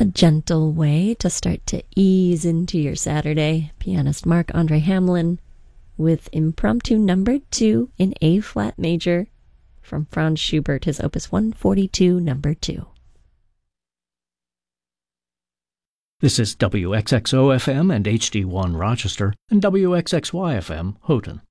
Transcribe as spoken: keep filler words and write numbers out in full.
a gentle way to start to ease into your Saturday. Pianist Marc-Andre Hamelin with Impromptu Number two in A-flat major from Franz Schubert, his Opus one forty-two, Number two. This is W X X O F M and H D one Rochester and W X X Y F M Houghton.